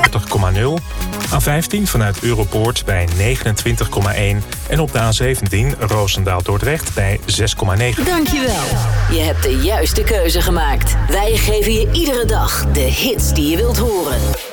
38,0. A15 vanuit Europoort bij 29,1. En op de A17 Roosendaal-Dordrecht bij 6,9. Dankjewel. Je hebt de juiste keuze gemaakt. Wij geven je iedere dag de hits die je wilt horen.